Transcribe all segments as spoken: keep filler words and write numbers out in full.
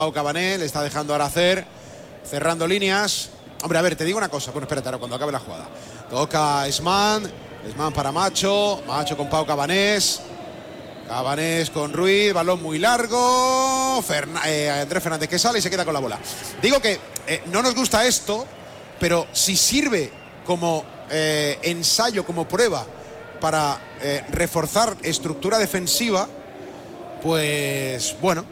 Pau Cabané, le está dejando ahora hacer, cerrando líneas. Hombre, a ver, te digo una cosa. Bueno, espérate, ahora cuando acabe la jugada. Toca Esman, Esman para Macho, Macho con Pau Cabanés. Cabanés con Ruiz, balón muy largo. Ferna, eh, Andrés Fernández que sale y se queda con la bola. Digo que eh, no nos gusta esto, pero si sirve como eh, ensayo, como prueba para eh, reforzar estructura defensiva, pues bueno,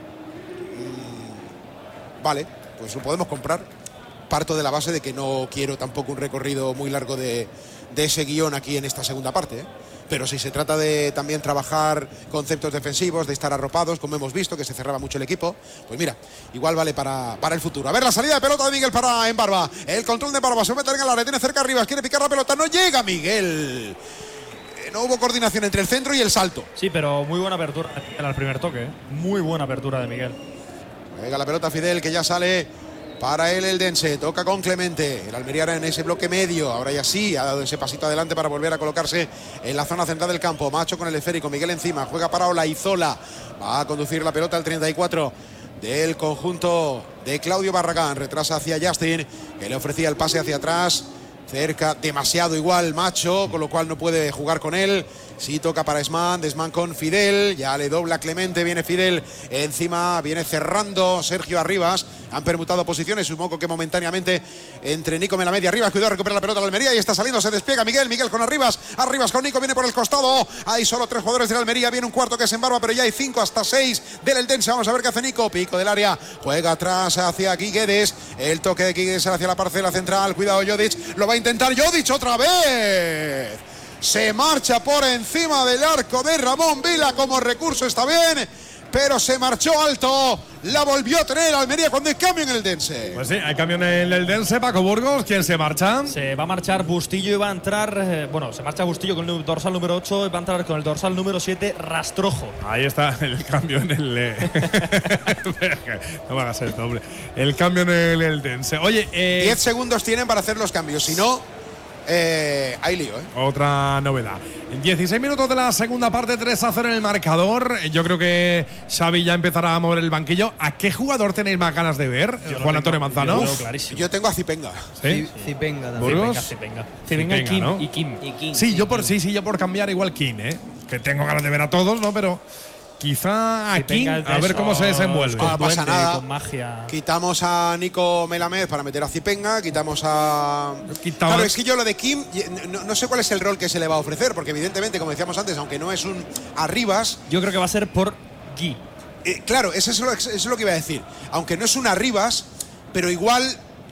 mmm, vale, pues lo podemos comprar. Parto de la base de que no quiero tampoco un recorrido muy largo de, de ese guión aquí en esta segunda parte, ¿eh? Pero si se trata de también trabajar conceptos defensivos, de estar arropados, como hemos visto, que se cerraba mucho el equipo, pues mira, igual vale para, para el futuro. A ver, la salida de pelota de Miguel para Embarba. El control de Embarba, se mete en el área, tiene cerca arriba, quiere picar la pelota, no llega Miguel. Eh, no hubo coordinación entre el centro y el salto. Sí, pero muy buena apertura en el primer toque, ¿eh? Muy buena apertura de Miguel. Juega la pelota Fidel, que ya sale para él el Dense, toca con Clemente. El Almería en ese bloque medio, ahora ya sí, ha dado ese pasito adelante para volver a colocarse en la zona central del campo. Macho con el esférico, Miguel encima, juega para Olaizola, va a conducir la pelota al treinta y cuatro del conjunto de Claudio Barragán. Retrasa hacia Justin, que le ofrecía el pase hacia atrás, cerca, demasiado igual Macho, con lo cual no puede jugar con él. Sí toca para Esman, Desman con Fidel, ya le dobla Clemente, viene Fidel encima, viene cerrando Sergio Arribas. Han permutado posiciones, supongo que momentáneamente entre Nico Melamed y Arribas. Cuidado, recupera la pelota la Almería y está saliendo, se despliega Miguel, Miguel con Arribas, Arribas con Nico, viene por el costado. Hay solo tres jugadores de la Almería, viene un cuarto que es Embarba, pero ya hay cinco hasta seis del Eldense. Vamos a ver qué hace Nico, pico del área, juega atrás hacia Guiguedes, el toque de Guiguedes hacia la parcela central, cuidado Jodic, lo va a intentar Jodic otra vez. Se marcha por encima del arco de Ramón Vila como recurso, está bien, pero se marchó alto. La volvió a tener Almería cuando hay cambio en el Dense. Pues sí, hay cambio en el Dense. Paco Burgos, ¿quién se marcha? Se va a marchar Bustillo y va a entrar, eh, bueno, se marcha Bustillo con el dorsal número ocho y va a entrar con el dorsal número siete, Rastrojo. Ahí está el cambio en el… Eh, no me hagas esto, hombre. El cambio en el, el Dense. Oye… Eh, diez segundos tienen para hacer los cambios, si no… Eh, hay lío, ¿eh? Otra novedad. dieciséis minutos de la segunda parte, tres a cero en el marcador. Yo creo que Xavi ya empezará a mover el banquillo. ¿A qué jugador tenéis más ganas de ver? Yo Juan Antonio tengo, Manzano. Yo, clarísimo. Yo tengo a Zipenga. ¿Sí? Zipenga también. ¿Burgos? Zipenga, Zipenga. Zipenga y Kim, ¿no? y Kim. Y Kim. Sí, yo Kim. por sí, sí, yo por cambiar igual Kim, ¿eh? Que tengo ganas de ver a todos, ¿no? Pero quizá a Kim, a ver cómo se desenvuelve. No pasa duende, nada. Con magia. Quitamos a Nico Melamed para meter a Zipenga, quitamos a… Quitamos. Claro, es que yo lo de Kim, no, no sé cuál es el rol que se le va a ofrecer, porque evidentemente, como decíamos antes, aunque no es un Arribas… Yo creo que va a ser por Gui. Eh, claro, eso es, lo, eso es lo que iba a decir. Aunque no es un Arribas, pero igual…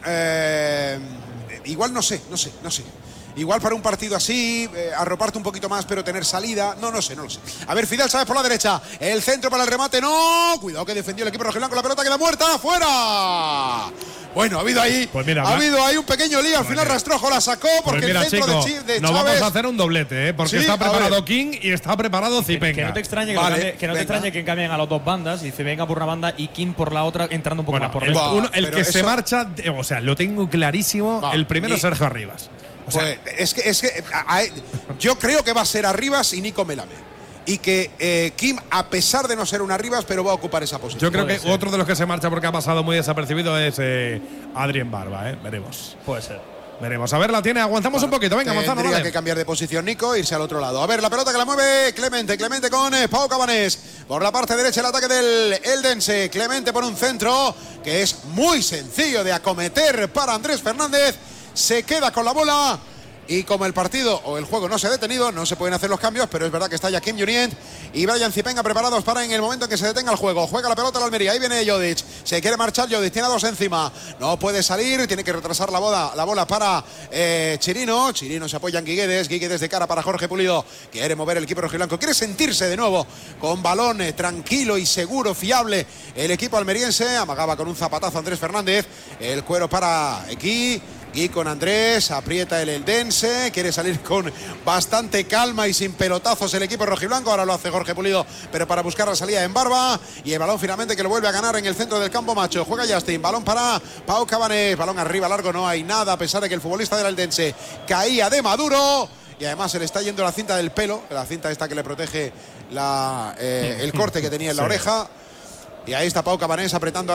Eh, igual no sé, no sé, no sé. Igual para un partido así, eh, arroparte un poquito más, pero tener salida. No, no sé, no lo sé. A ver, Fidel, ¿sabes? Por la derecha. El centro para el remate, no. Cuidado que defendió el equipo rojiblanco. La pelota queda muerta. ¡Fuera! Bueno, ha habido ahí. Pues mira, ha habido ahí un pequeño lío. Al pues final mira. Rastrojo la sacó porque Pues mira, el centro chico, de, Chi, de nos Chávez… vamos a hacer un doblete, ¿eh? Porque Sí, está a preparado ver. King y está preparado Zipenga. Que no te extrañe que, Vale, lo cambie, que, no te venga. extrañe que cambien a las dos bandas y Zipenga por una banda y Kim por la otra, entrando un poco Bueno, más por el, dentro. uno- el pero que eso- se marcha, o sea, lo tengo clarísimo. Va, el primero y- Sergio Arribas. O sea, Pues es que, es que a- a- yo creo que va a ser Arribas y Nico Melamed. Y que eh, Kim, a pesar de no ser un Arribas, pero va a ocupar esa posición. yo creo puede que ser. otro de los que se marcha porque ha pasado muy desapercibido es eh, Adrien Barba, ¿eh? Veremos. Puede ser. Veremos. A ver, la tiene. Aguantamos un poquito. Venga, Manzano, Tendría dale. que cambiar de posición Nico e irse al otro lado. A ver, la pelota que la mueve Clemente. Clemente con eh, Pau Cabanés. Por la parte derecha el ataque del Eldense. Clemente por un centro que es muy sencillo de acometer para Andrés Fernández. Se queda con la bola. Y como el partido o el juego no se ha detenido, no se pueden hacer los cambios, pero es verdad que está ya Kim Junient y Brian Zipenga preparados para en el momento en que se detenga el juego. Juega la pelota la Almería, ahí viene Jodic, se quiere marchar Jodic, tiene a dos encima, no puede salir, tiene que retrasar la bola, la bola para eh, Chirino, Chirino se apoya en Guiguedes, Guiguedes de cara para Jorge Pulido, quiere mover el equipo rojiblanco, quiere sentirse de nuevo con balón eh, tranquilo y seguro, fiable el equipo almeriense, amagaba con un zapatazo Andrés Fernández, el cuero para aquí. Y con Andrés, aprieta el Eldense, quiere salir con bastante calma y sin pelotazos el equipo rojiblanco, ahora lo hace Jorge Pulido, pero para buscar la salida en Barba, y el balón finalmente que lo vuelve a ganar en el centro del campo Macho, juega Justin, balón para Pau Cabanés, balón arriba largo, no hay nada, a pesar de que el futbolista del Eldense caía de Maduro, y además se le está yendo la cinta del pelo, la cinta esta que le protege la, eh, el corte que tenía en la Sí. oreja. Y ahí está Pau Cabanés apretando